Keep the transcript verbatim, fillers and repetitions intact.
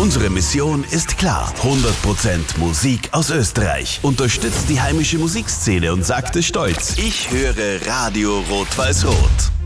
Unsere Mission ist klar. hundert Prozent Musik aus Österreich. Unterstützt die heimische Musikszene und sagt es stolz. Ich höre Radio Rot-Weiß-Rot.